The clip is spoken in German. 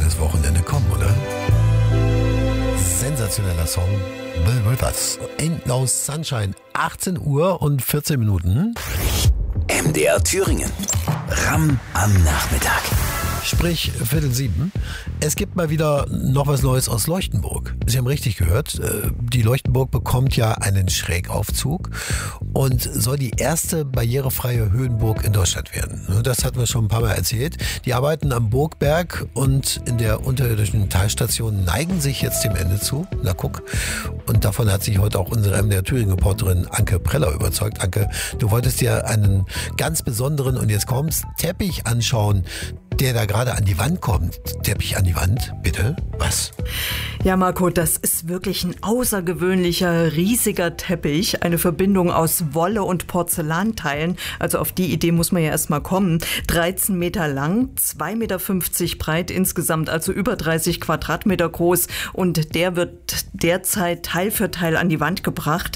schönes Wochenende kommen, oder? Sensationeller Song. Bill Withers. Ain't No Sunshine. 18 Uhr und 14 Minuten. MDR Thüringen. Ram am Nachmittag. Sprich 6:45. Es gibt mal wieder noch was Neues aus Leuchtenburg. Sie haben richtig gehört, die Leuchtenburg bekommt ja einen Schrägaufzug und soll die erste barrierefreie Höhenburg in Deutschland werden. Das hatten wir schon ein paar Mal erzählt. Die Arbeiten am Burgberg und in der unterirdischen Talstation neigen sich jetzt dem Ende zu. Na guck. Und davon hat sich heute auch unsere MDR Thüringen-Reporterin Anke Preller überzeugt. Anke, du wolltest dir einen ganz besonderen, und jetzt kommt's, Teppich anschauen, der da gerade an die Wand kommt. Teppich an die Wand, bitte? Was? Ja, Marco, das ist wirklich ein außergewöhnlicher, riesiger Teppich. Eine Verbindung aus Wolle und Porzellanteilen. Also auf die Idee muss man ja erst mal kommen. 13 Meter lang, 2,50 Meter breit insgesamt, also über 30 Quadratmeter groß. Und der wird derzeit Teil für Teil an die Wand gebracht.